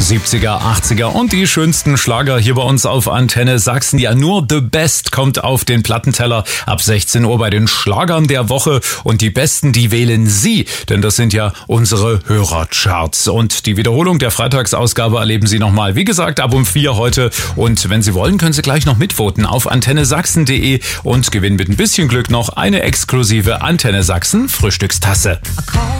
70er, 80er und die schönsten Schlager hier bei uns auf Antenne Sachsen. Ja, nur The Best kommt auf den Plattenteller ab 16 Uhr bei den Schlagern der Woche. Und die Besten, die wählen Sie, denn das sind ja unsere Hörercharts. Und die Wiederholung der Freitagsausgabe erleben Sie nochmal, wie gesagt, ab um 4 heute. Und wenn Sie wollen, können Sie gleich noch mitvoten auf antennesachsen.de und gewinnen mit ein bisschen Glück noch eine exklusive Antenne Sachsen Frühstückstasse.